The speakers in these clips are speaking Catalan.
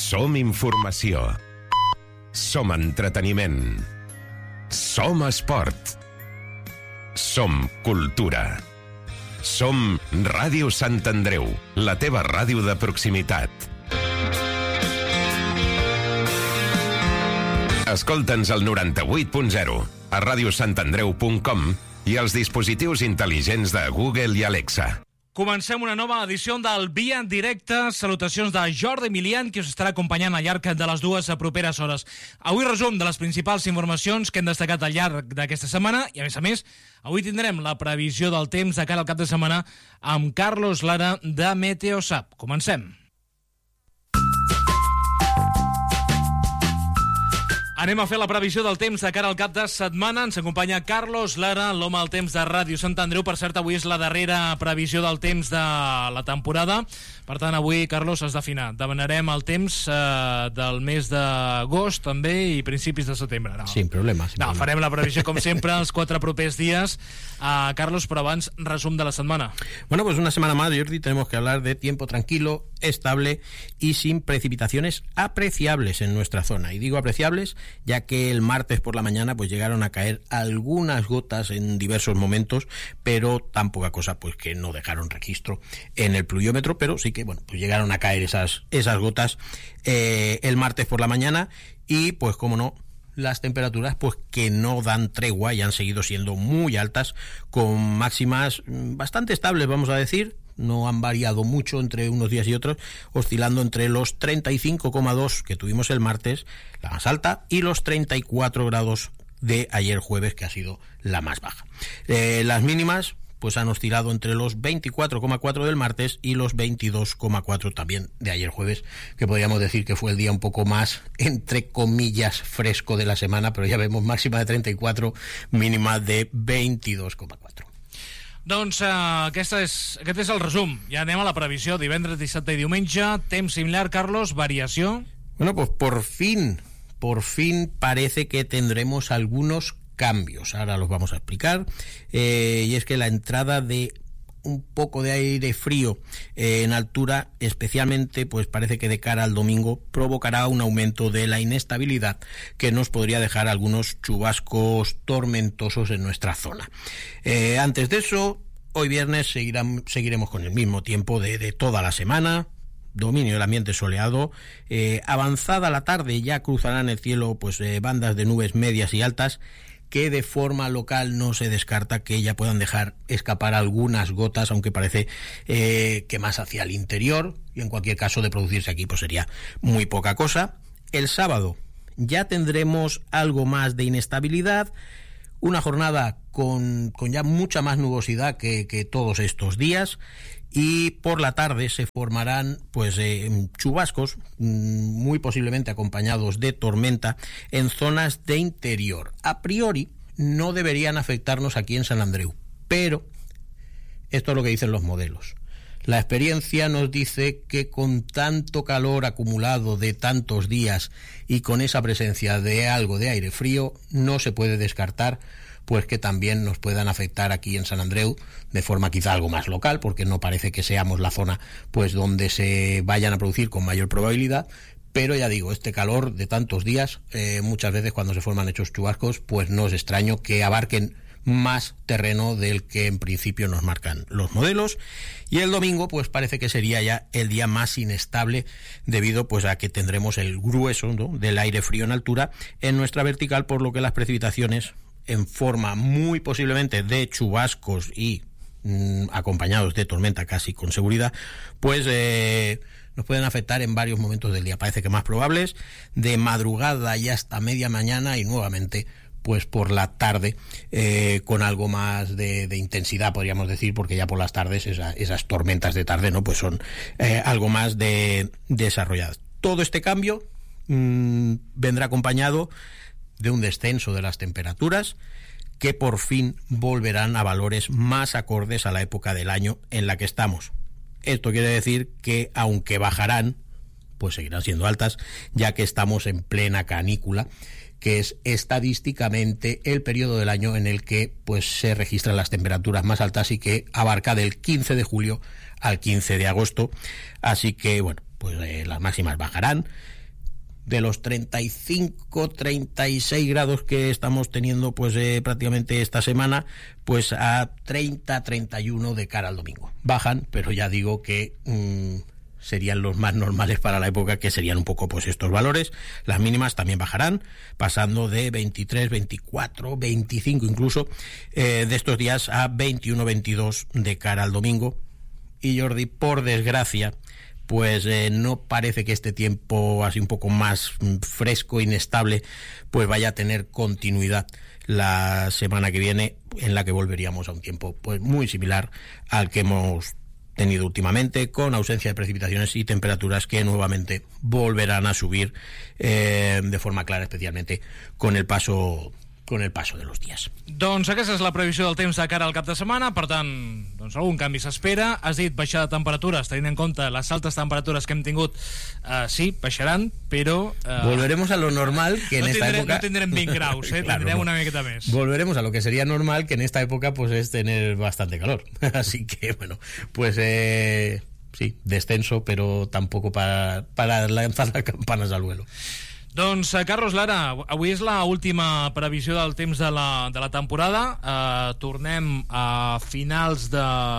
Som informació. Som entreteniment. Som esport. Som cultura. Som Ràdio Sant Andreu, la teva ràdio de proximitat. Escolta'ns al 98.0, a radiosantandreu.com i als dispositius intel·ligents de Google i Alexa. Comencem una nova edició del Via en Directe. Salutacions de Jordi Milian, que us estarà acompanyant al llarg de les dues properes hores. Avui resum de les principals informacions que hem destacat al llarg d'aquesta setmana i, a més, avui tindrem la previsió del temps de cara al cap de setmana amb Carlos Lara de Meteosat. Comencem. Anem a fer la previsió del temps de cara al cap de setmana. Ens acompanya Carlos Lara, l'home del temps de Ràdio Sant Andreu. Per cert, avui és la darrera previsió del temps de la temporada. Per tant, avui, Carlos, has d'afinar. Demanarem el temps del mes d'agost, també, i principis de setembre. No. Sin problema. Farem la previsió, com sempre, els 4 propers dies. Carlos, però abans, resum de la setmana. Bueno, pues una semana más, Jordi, tenemos que hablar de tiempo tranquilo, estable y sin precipitaciones apreciables en nuestra zona. Y digo apreciables ya que el martes por la mañana pues llegaron a caer algunas gotas en diversos momentos, pero tan poca cosa pues que no dejaron registro en el pluviómetro, pero sí que bueno, pues llegaron a caer esas gotas el martes por la mañana y pues como no, las temperaturas pues que no dan tregua y han seguido siendo muy altas, con máximas bastante estables, vamos a decir. No han variado mucho entre unos días y otros, oscilando entre los 35,2 que tuvimos el martes, la más alta, y los 34 grados de ayer jueves, que ha sido la más baja. Las mínimas pues han oscilado entre los 24,4 del martes y los 22,4 también de ayer jueves, que podríamos decir que fue el día un poco más, entre comillas, fresco de la semana, pero ya vemos máxima de 34, mínima de 22,4. Doncs aquest és el resum. Ja anem a la previsió. Divendres, dissabte i diumenge. Temps similar, Carlos. Variació. Bueno, pues por fin parece que tendremos algunos cambios. Ahora los vamos a explicar. Y es que la entrada de un poco de aire frío en altura, especialmente pues parece que de cara al domingo, provocará un aumento de la inestabilidad que nos podría dejar algunos chubascos tormentosos en nuestra zona. Antes de eso, hoy viernes seguiremos con el mismo tiempo de toda la semana. Dominio del ambiente soleado. Avanzada la tarde ya cruzarán el cielo pues bandas de nubes medias y altas, que de forma local no se descarta que ya puedan dejar escapar algunas gotas, aunque parece que más hacia el interior, y en cualquier caso de producirse aquí pues sería muy poca cosa. El sábado ya tendremos algo más de inestabilidad, una jornada con ya mucha más nubosidad que todos estos días, y por la tarde se formarán pues chubascos, muy posiblemente acompañados de tormenta en zonas de interior. A priori no deberían afectarnos aquí en San Andreu, pero esto es lo que dicen los modelos. La experiencia nos dice que con tanto calor acumulado de tantos días y con esa presencia de algo de aire frío, no se puede descartar pues que también nos puedan afectar aquí en San Andreu de forma quizá algo más local, porque no parece que seamos la zona pues donde se vayan a producir con mayor probabilidad. Pero ya digo, este calor de tantos días, muchas veces cuando se forman hechos chubascos, pues no es extraño que abarquen más terreno del que en principio nos marcan los modelos. Y el domingo pues parece que sería ya el día más inestable, debido pues a que tendremos el grueso, ¿no?, del aire frío en altura en nuestra vertical, por lo que las precipitaciones en forma muy posiblemente de chubascos y acompañados de tormenta casi con seguridad, pues nos pueden afectar en varios momentos del día. Parece que más probables de madrugada y hasta media mañana, y nuevamente pues por la tarde con algo más de intensidad, podríamos decir, porque ya por las tardes esas tormentas de tarde no pues son algo más desarrolladas. Todo este cambio vendrá acompañado de un descenso de las temperaturas, que por fin volverán a valores más acordes a la época del año en la que estamos. Esto quiere decir que, aunque bajarán, pues seguirán siendo altas, ya que estamos en plena canícula, que es estadísticamente el periodo del año en el que pues se registran las temperaturas más altas, y que abarca del 15 de julio al 15 de agosto. Así que bueno, pues las máximas bajarán de los 35, 36 grados que estamos teniendo pues prácticamente esta semana, pues a 30, 31 de cara al domingo. Bajan, pero ya digo que serían los más normales para la época, que serían un poco pues estos valores. Las mínimas también bajarán, pasando de 23, 24, 25 incluso de estos días a 21, 22 de cara al domingo. Y Jordi, por desgracia, pues no parece que este tiempo así un poco más fresco, inestable, pues vaya a tener continuidad la semana que viene, en la que volveríamos a un tiempo pues muy similar al que hemos tenido últimamente, con ausencia de precipitaciones y temperaturas que nuevamente volverán a subir de forma clara, especialmente con el paso de los dies. Doncs aquesta és la previsió del temps de cara al cap de setmana, per tant, doncs algun canvi s'espera. Has dit baixar de temperatures, tenint en compte les altes temperatures que hem tingut, sí, baixaran, però... volveremos a lo normal, que en esta época... No tendrem 20 graus, claro, tendrem no. Una miqueta més. Volveremos a lo que sería normal, que en esta época pues es tener bastante calor. Así que, bueno, pues... sí, descenso, pero tampoco para lanzar las campanas al vuelo. Doncs, Carlos Lara, avui és l'última previsió del temps de la temporada. Tornem a finals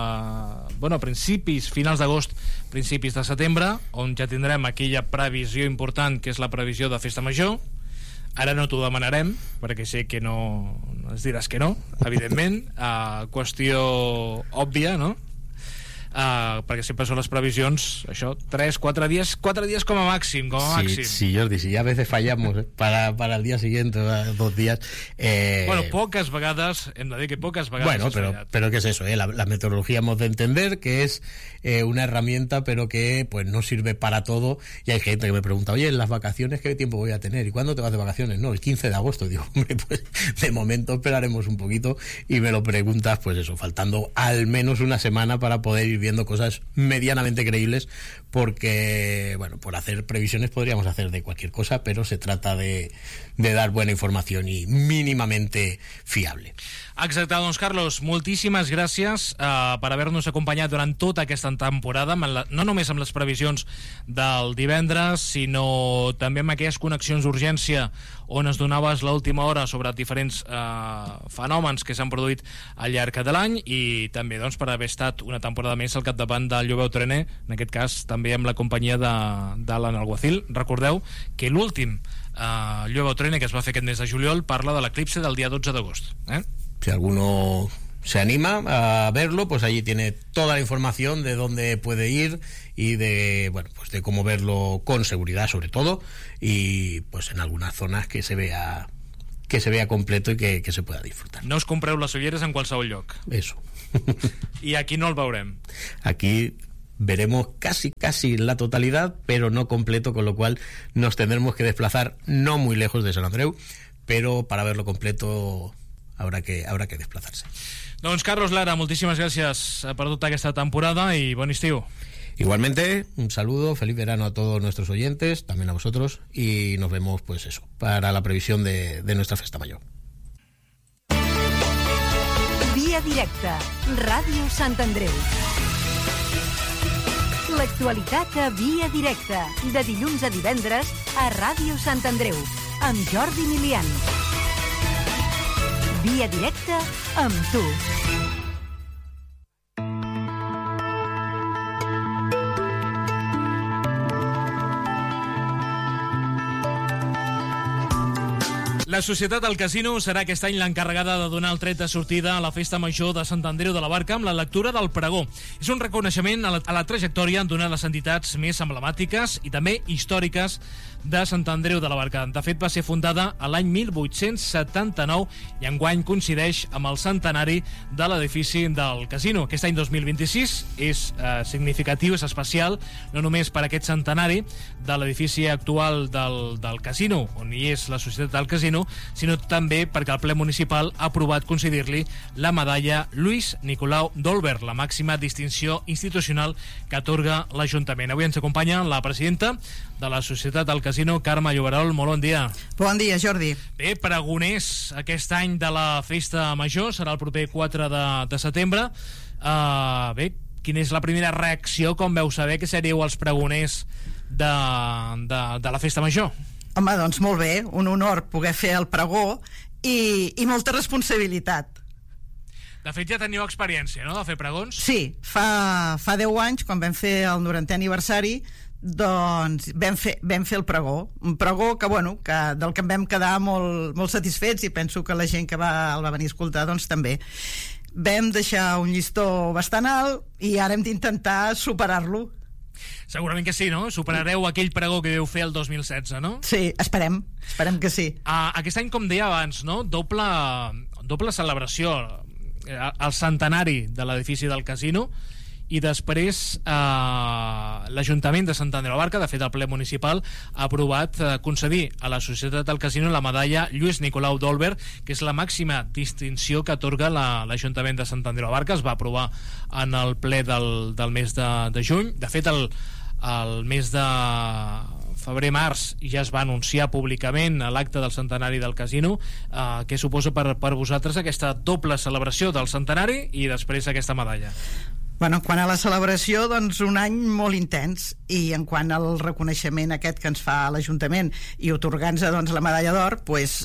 d'agost, principis de setembre, on ja tindrem aquella previsió important, que és la previsió de Festa Major. Ara no t'ho demanarem, perquè sé que no ens diràs que no, evidentment. Qüestió òbvia, no? Perquè sempre són les previsions, això, 3-4 dies como máximo. Sí, Jordi, sí, a veces fallamos para el día siguiente, 2 días. Bueno, pocas vegades, hem de dir que pocas vegades. Bueno, pero ¿qué es eso? La meteorología hemos de entender que es una herramienta, pero que pues no sirve para todo. Y hay gente que me pregunta, oye, en las vacaciones, ¿qué tiempo voy a tener? ¿Y cuándo te vas de vacaciones? No, el 15 de agosto. Digo, hombre, pues de momento esperaremos un poquito. Y me lo preguntas, pues eso, faltando al menos una semana para poder ir viendo cosas medianamente creíbles, porque, bueno, por hacer previsiones podríamos hacer de cualquier cosa, pero se trata de dar buena información y mínimamente fiable. Exacte, doncs Carlos, moltíssimes gràcies per haver-nos acompanyat durant tota aquesta temporada, no només amb les previsions del divendres, sinó també amb aquelles connexions d'urgència on es donaves l'última hora sobre diferents fenòmens que s'han produït al llarg de l'any, i també doncs, per haver estat una temporada més al capdavant del Llobeu Trener, en aquest cas també amb la companyia d'Alan Alguacil. Recordeu que l'últim Llobeu Trener que es va fer aquest mes de juliol parla de l'eclipse del dia 12 d'agost. Si alguno se anima a verlo, pues allí tiene toda la información de dónde puede ir y de, bueno, pues de cómo verlo con seguridad, sobre todo, y pues en algunas zonas que se vea completo y que se pueda disfrutar. No us compreu les ulleres en qualsevol lloc. Eso. I aquí no el veurem. Aquí veremos casi la totalidad, pero no completo, con lo cual nos tendremos que desplazar no muy lejos de Sant Andreu, pero para verlo completo habrá que desplazarse. Doncs Carlos Lara, moltíssimes gràcies per tota aquesta temporada i bon estiu. Igualmente, un saludo, feliz verano a todos nuestros oyentes, también a vosotros, y nos vemos, pues eso, para la previsión de nuestra Festa Mayor. Via directa, Ràdio Sant Andreu. L'actualitat a Via directa, de dilluns a divendres a Ràdio Sant Andreu, amb Jordi Milian. Via directa amb tu. La Societat del Casino serà aquest any l'encarregada de donar el tret de sortida a la Festa Major de Sant Andreu de la Barca amb la lectura del pregó. És un reconeixement a la trajectòria d'una de les entitats més emblemàtiques i també històriques de Sant Andreu de la Barca. De fet, va ser fundada a l'any 1879 i enguany coincideix amb el centenari de l'edifici del casino. Aquest any 2026 és significatiu, és especial, no només per aquest centenari de l'edifici actual del casino, on hi és la Societat del Casino, sinó també perquè el ple municipal ha aprovat concedir-li la medalla Lluís Nicolau d'Olwer, la màxima distinció institucional que atorga l'Ajuntament. Avui ens acompanya la presidenta de la Societat del Casino, Carme Lloberol. Molt bon dia. Bon dia, Jordi. Bé, pregoners aquest any de la Festa Major, serà el proper 4 de setembre. Bé, quina és la primera reacció quan veu saber que seríeu els pregoners de la festa major. Home, doncs molt bé, un honor poder fer el pregó i molta responsabilitat. De fet, ja teniu experiència, no?, de fer pregons? Sí, fa 10 anys, quan vam fer el 90è aniversari, doncs vam fer el pregó. Un pregó que, bueno, del que en vam quedar molt satisfets, i penso que la gent que el va venir a escoltar, doncs també. Vam deixar un llistó bastant alt i ara hem d'intentar superar-lo. Segurament que sí, no? Superareu aquell pregó que vau fer el 2016, no? Sí, esperem que sí. Aquest any, com deia abans, no?, doble celebració, el centenari de l'edifici del casino, i després l'Ajuntament de Sant Andreu de la Barca, de fet el ple municipal, ha aprovat concedir a la Societat del Casino la medalla Lluís Nicolau d'Olwer, que és la màxima distinció que atorga l'Ajuntament de Sant Andreu de la Barca. Es va aprovar en el ple del mes de juny. De fet, el mes de febrer-març ja es va anunciar públicament a l'acte del centenari del casino. Què suposa per vosaltres aquesta doble celebració del centenari i després aquesta medalla? Bueno, quant a la celebració, doncs un any molt intens, i en quant al reconeixement aquest que ens fa l'Ajuntament i otorgant-nos doncs la medalla d'or, doncs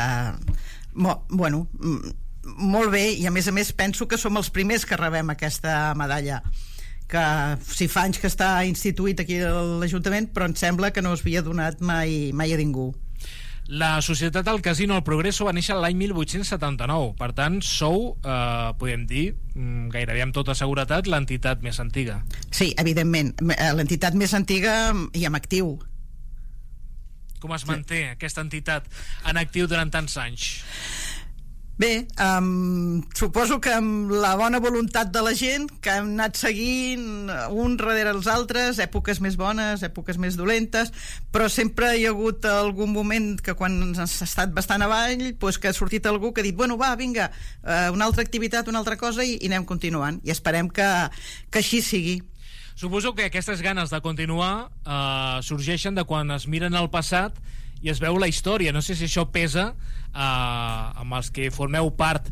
molt bé, i a més penso que som els primers que rebem aquesta medalla, que si fa anys que està instituït aquí a l'Ajuntament, però em sembla que no s'havia donat mai a ningú. La Societat del Casino El Progreso va néixer l'any 1879, per tant sou, podem dir, gairebé amb tota seguretat, l'entitat més antiga. Sí, evidentment, l'entitat més antiga i amb actiu. Com es manté aquesta entitat en actiu durant tants anys? Bé, suposo que amb la bona voluntat de la gent, que hem anat seguint un darrere els altres, èpoques més bones, èpoques més dolentes, però sempre hi ha hagut algun moment que quan has estat bastant avall, doncs que ha sortit algú que ha dit, bueno, va, vinga, una altra activitat, una altra cosa, i anem continuant, i esperem que així sigui. Suposo que aquestes ganes de continuar sorgeixen de quan es miren al passat i es veu la història. No sé si això pesa amb els que formeu part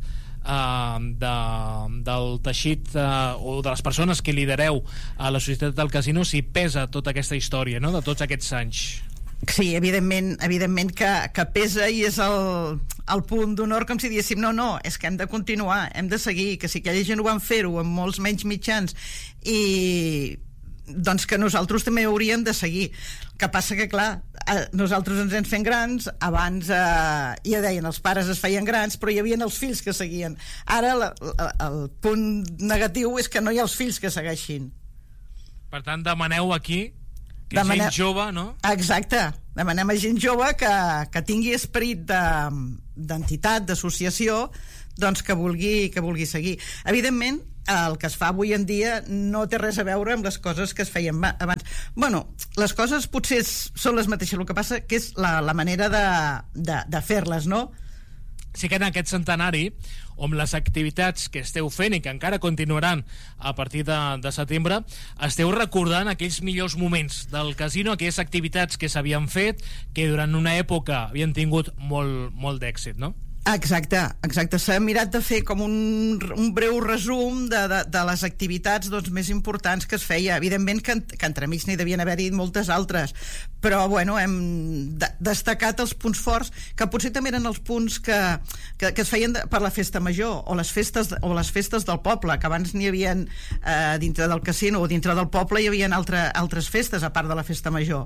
del teixit o de les persones que lidereu a la Societat del Casino, si pesa tota aquesta història, no?, de tots aquests anys. Sí, evidentment que pesa, i és el punt d'honor, com si diguéssim, no, és que hem de continuar, hem de seguir, que si aquella gent ho van fer-ho amb molts menys mitjans, i doncs que nosaltres també hauríem de seguir. El que passa que, clar, nosaltres ens fem grans, abans ja deien, els pares es feien grans, però hi havia els fills que seguien. Ara el punt negatiu és que no hi ha els fills que segueixin. Per tant, demaneu aquí que gent jove, no? Exacte, demanem a gent jove que tingui esperit d'entitat, d'associació, doncs que vulgui seguir. Evidentment, el que es fa avui en dia no té res a veure amb les coses que es feien abans. Bueno, les coses potser són les mateixes, el que passa que és la manera de fer-les, no? Sí que en aquest centenari, amb les activitats que esteu fent i que encara continuaran a partir de setembre, esteu recordant aquells millors moments del casino, aquelles activitats que s'havien fet, que durant una època havien tingut molt d'èxit, no? Exacte. S'ha mirat de fer com un breu resum de les activitats més importants que es feia. Evidentment que entremig n'hi devien haver-hi moltes altres, però bueno, hem destacat els punts forts, que potser també eren els punts que es feien per la festa major, o les festes del poble, que abans n'hi havia dintre del casino o dintre del poble hi havia altres festes a part de la festa major.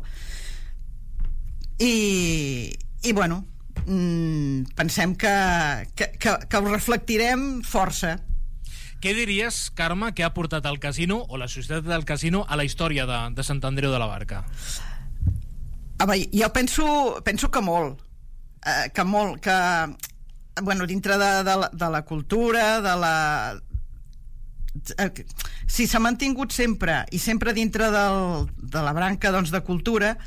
I bueno, pensem que ho reflectirem força. Què diries, Carme, que ha portat el casino o la Societat del Casino a la història de Sant Andreu de la Barca? Jo penso que molt, bueno, dintre de la cultura, si s'ha mantingut sempre dintre de la branca de cultura,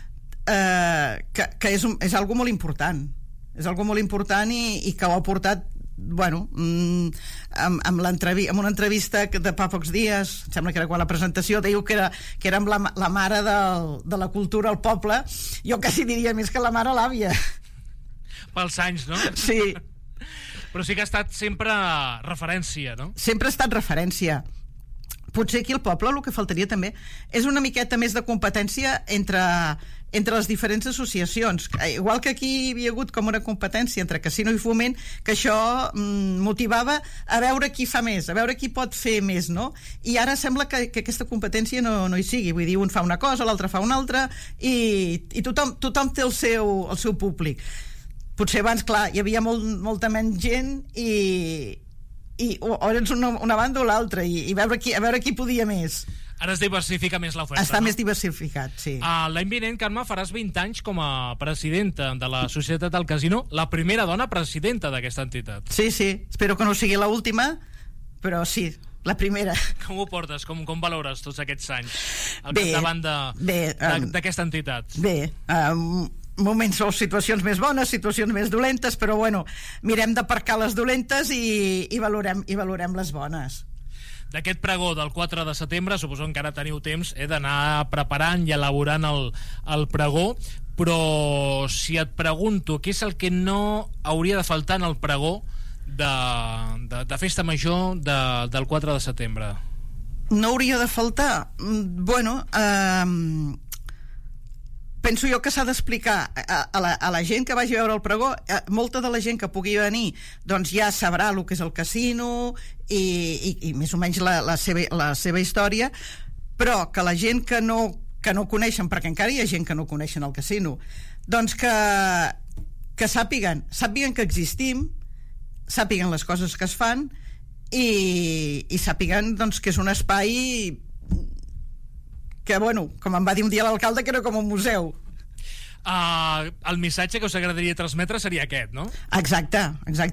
que és algo molt important, i que ho ha portat, bueno, amb una entrevista de fa pocs dies, em sembla que era quan la presentació, diu que era amb la mare de la cultura al poble. Jo quasi diria més que la mare l'àvia. Pels anys, no? Sí. Però sí que ha estat sempre referència, no? Sempre ha estat referència. potser aquí al poble el que faltaria també és una miqueta més de competència entre les diferents associacions, igual que aquí hi havia hagut com una competència entre Casino i Foment, que això motivava a veure qui fa més, a veure qui pot fer més, no? I ara sembla que aquesta competència no hi sigui, vull dir, un fa una cosa, l'altre fa una altra, i tothom té el seu públic. Potser abans, clar, hi havia molta menys gent i o eres una banda o l'altra i veure qui podia més. Ara es diversifica més l'oferta. Està més diversificat, sí. L'any vinent, Carme, faràs 20 anys com a presidenta de la Societat del Casino, la primera dona presidenta d'aquesta entitat. Sí, espero que no sigui l'última, però sí, la primera. Com ho portes? Com valores tots aquests anys al capdavant d'aquesta entitat? Bé, moments o situacions més bones, situacions més dolentes, però bueno, mirem d'aparcar les dolentes i valorem les bones. D'aquest pregó del 4 de setembre, suposo que encara teniu temps d'anar preparant i elaborant el pregó, però si et pregunto què és el que no hauria de faltar en el pregó de festa major del 4 de setembre? No hauria de faltar? Bueno, penso jo que s'ha d'explicar a la gent que vagi a veure el pregó. Molta de la gent que pugui venir doncs ja sabrà el que és el casino i més o menys la seva història, però que la gent que no coneixen, perquè encara hi ha gent que no coneixen el casino, doncs que sàpiguen que existim, sàpiguen les coses que es fan i sàpiguen doncs, que és un espai que, bueno, com em va dir un dia l'alcalde, que era com un museu. El missatge que us agradaria transmetre seria aquest, no? Exacte.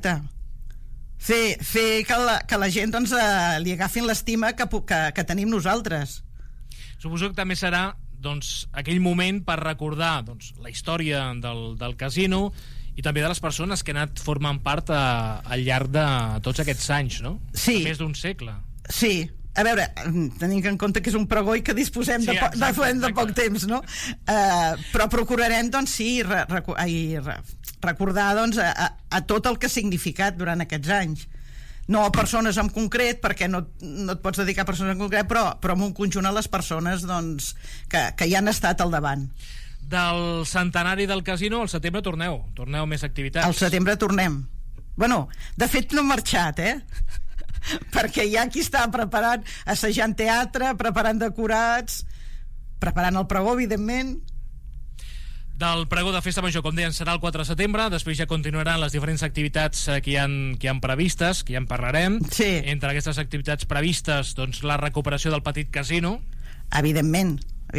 Fer que la gent doncs, li agafin l'estima que tenim nosaltres. Suposo que també serà doncs, aquell moment per recordar doncs, la història del casino i també de les persones que han anat formant part al llarg de tots aquests anys, no? Sí. Més d'un segle. Sí. A veure, tenim en compte que és un pregó i que disposem de poc temps, no? Però procurarem, doncs, sí, recordar doncs, a tot el que ha significat durant aquests anys. No a persones en concret, perquè no et pots dedicar a persones en concret, però en un conjunt a les persones doncs, que hi han estat al davant. Del centenari del casino, al setembre torneu més activitats. Al setembre tornem. Bueno, de fet no hem marxat, perquè hi ha qui està preparant, assajant teatre, preparant decorats, preparant el pregó, evidentment. Del pregó de Festa Major, com deien, serà el 4 de setembre, després ja continuaran les diferents activitats que hi han previstes, que ja en parlarem. Sí. Entre aquestes activitats previstes, doncs, la recuperació del petit casino. Evidentment,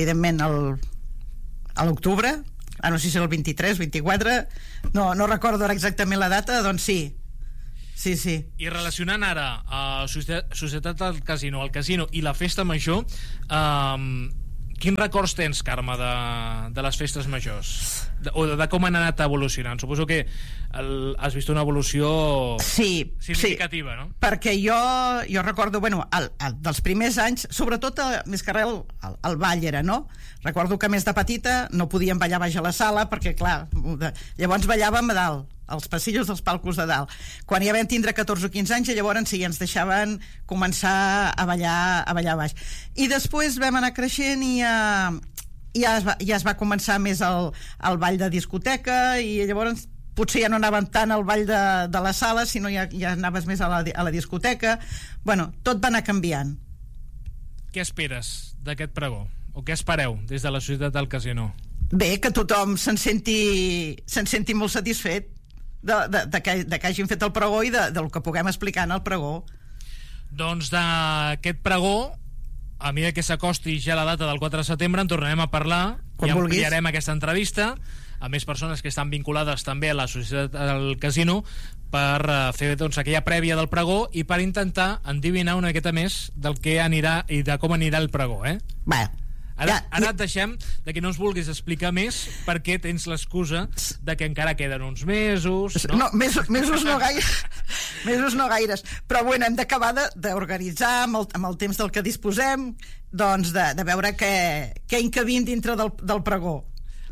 a l'octubre, no sé si és el 23, 24, no recordo ara exactament la data, doncs sí. Sí. I relacionant ara Societat del Casino, el casino i la Festa Major, quins records tens, Carme, de les festes majors? O de com han anat evolucionant? Suposo que has vist una evolució significativa, no? Perquè jo recordo, bueno, dels primers anys, sobretot més que res el ball era, no? Recordo que més de petita no podíem ballar baix a la sala perquè, clar, llavors ballàvem a dalt, als passillos dels palcos de dalt. Quan ja vam tindre 14 o 15 anys, llavors sí, ens deixaven començar a ballar baix. I després vam anar creixent i ja es va començar més el ball de discoteca i llavors potser ja no anàvem tant al ball de la sala, sinó ja anaves més a la discoteca. Bueno, tot va anar canviant. Què esperes d'aquest pregó? O què espereu des de la Societat del Casino? Bé, que tothom se'n senti molt satisfet de que hagin fet el pregó i del que puguem explicar en el pregó. Doncs d'aquest pregó, a mesura que s'acosti ja la data del 4 de setembre, en tornarem a parlar i ampliarem aquesta entrevista a més persones que estan vinculades també a la Societat del Casino per fer doncs, aquella prèvia del pregó i per intentar endivinar una miqueta més del que anirà i de com anirà el pregó, Va. Ara et deixem de que no ens vulguis explicar més perquè tens l'excusa de que encara queden uns mesos, no? No, mesos no gaire, mesos no gaires, però bueno, hem d'acabar d'organitzar amb el temps del que disposem, doncs de veure què encabim dintre del pregó.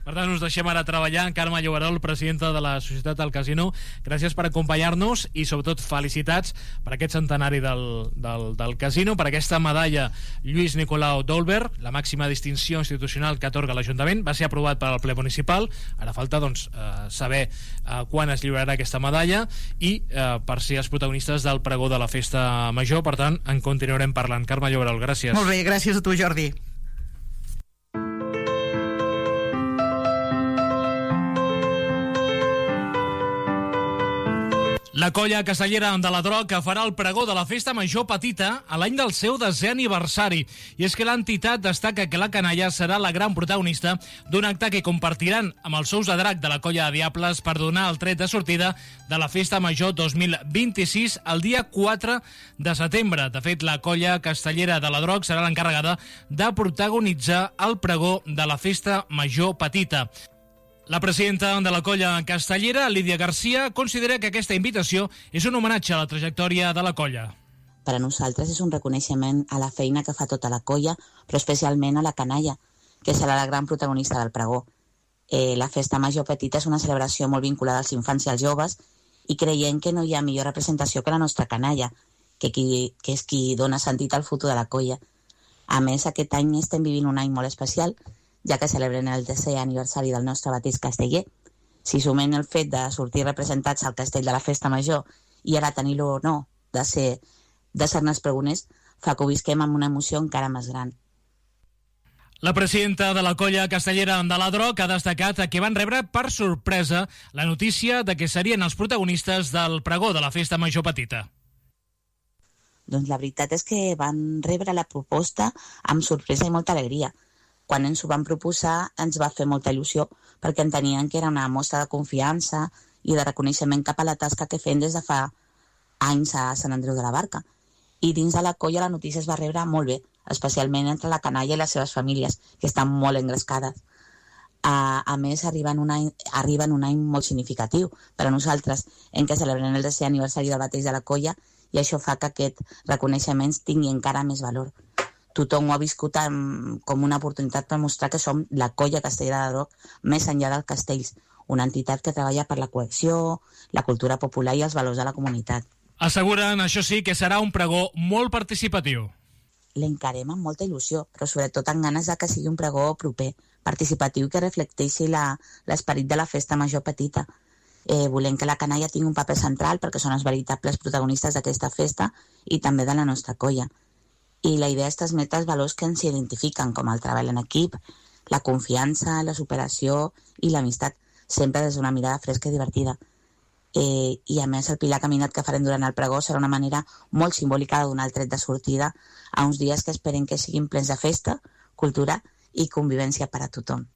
Per tant, us deixem ara treballar. Carme Lloberol, presidenta de la Societat del Casino, gràcies per acompanyar-nos i sobretot felicitats per aquest centenari del Casino, per aquesta medalla Lluís Nicolau d'Olwer, la màxima distinció institucional que atorga l'Ajuntament. Va ser aprovat per al ple municipal, ara falta saber quan es lliurarà aquesta medalla i per ser els protagonistes del pregó de la Festa Major. Per tant, en continuarem parlant. Carme Lloberol, gràcies. Molt bé, gràcies a tu, Jordi. La colla castellera de la Droc farà el pregó de la Festa Major Petita a l'any del seu 10è aniversari. I és que l'entitat destaca que la canalla serà la gran protagonista d'un acte que compartiran amb els sous de drac de la colla de Diables per donar el tret de sortida de la Festa Major 2026 el dia 4 de setembre. De fet, la colla castellera de la Droc serà l'encarregada de protagonitzar el pregó de la Festa Major Petita. La presidenta de la colla castellera, Lídia Garcia, considera que aquesta invitació és un homenatge a la trajectòria de la colla. Per a nosaltres és un reconeixement a la feina que fa tota la colla, però especialment a la canalla, que serà la gran protagonista del pregó. La Festa Major Petita és una celebració molt vinculada als infants i als joves i creiem que no hi ha millor representació que la nostra canalla, que és qui dona sentit al futur de la colla. A més, aquest any estem vivint un any molt especial, ja que celebren el 10è aniversari del nostre batís casteller. Si sumem el fet de sortir representats al castell de la Festa Major i ara tenir l'honor de ser-ne els pregoners, fa que ho visquem amb una emoció encara més gran. La presidenta de la colla castellera de la Droc ha destacat que van rebre per sorpresa la notícia de que serien els protagonistes del pregó de la Festa Major Petita. Doncs la veritat és que van rebre la proposta amb sorpresa i molta alegria. Quan ens ho van proposar ens va fer molta il·lusió perquè entenien que era una mostra de confiança i de reconeixement cap a la tasca que fem des de fa anys a Sant Andreu de la Barca. I dins de la colla la notícia es va rebre molt bé, especialment entre la canalla i les seves famílies, que estan molt engrescades. A més, arriben un any molt significatiu per a nosaltres, en què celebrem el 10è aniversari del bateix de la colla i això fa que aquest reconeixement tingui encara més valor. Tothom ho ha viscut com una oportunitat per mostrar que som la colla castellera de Droc més enllà dels castells, una entitat que treballa per la cohesió, la cultura popular i els valors de la comunitat. Asseguren, això sí, que serà un pregó molt participatiu. L'encarem amb molta il·lusió, però sobretot amb ganes de que sigui un pregó proper, participatiu i que reflecteixi l'esperit de la Festa Major Petita. Volem que la canalla tingui un paper central perquè són els veritables protagonistes d'aquesta festa i també de la nostra colla. I la idea és transmetre els valors que ens identifiquen, com el treball en equip, la confiança, la superació i l'amistat, sempre des d'una mirada fresca i divertida. I a més el Pilar Caminat que farem durant el pregó serà una manera molt simbòlica de donar el tret de sortida a uns dies que esperem que siguin plens de festa, cultura i convivència per a tothom.